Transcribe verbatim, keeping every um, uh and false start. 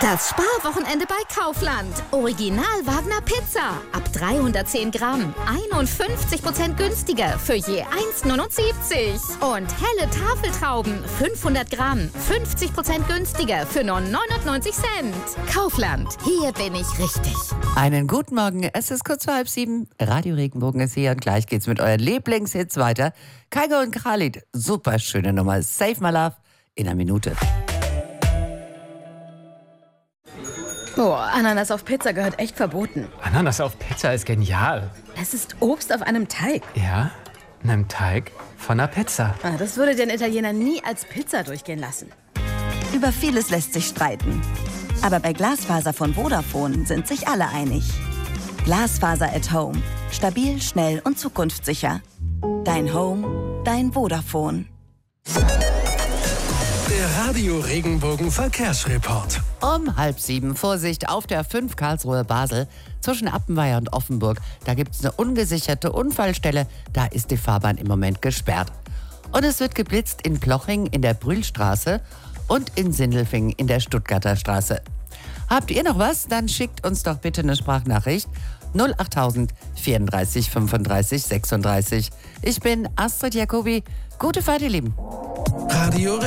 Das Sparwochenende bei Kaufland. Original Wagner Pizza. Ab dreihundertzehn Gramm. einundfünfzig Prozent günstiger für je eins Komma neunundsiebzig. Und helle Tafeltrauben. fünfhundert Gramm. fünfzig Prozent günstiger für nur neunundneunzig Cent. Kaufland. Hier bin ich richtig. Einen guten Morgen. Es ist kurz vor halb sieben. Radio Regenbogen ist hier und gleich geht's mit euren Lieblingshits weiter. Kygo und Khalid. Super schöne Nummer. Save My Love in einer Minute. Oh, Ananas auf Pizza gehört echt verboten. Ananas auf Pizza ist genial. Es ist Obst auf einem Teig. Ja, einem Teig von einer Pizza. Ah, das würde den Italiener nie als Pizza durchgehen lassen. Über vieles lässt sich streiten. Aber bei Glasfaser von Vodafone sind sich alle einig. Glasfaser at Home. Stabil, schnell und zukunftssicher. Dein Home, dein Vodafone. Der Radio Regenbogen Verkehrsreport. Um halb sieben. Vorsicht auf der fünf Karlsruhe-Basel zwischen Appenweier und Offenburg. Da gibt es eine ungesicherte Unfallstelle. Da ist die Fahrbahn im Moment gesperrt. Und es wird geblitzt in Ploching in der Brühlstraße und in Sindelfingen in der Stuttgarter Straße. Habt ihr noch was? Dann schickt uns doch bitte eine Sprachnachricht. null achttausend vierunddreißig fünfunddreißig sechsunddreißig. Ich bin Astrid Jacobi. Gute Fahrt, ihr Lieben. Radio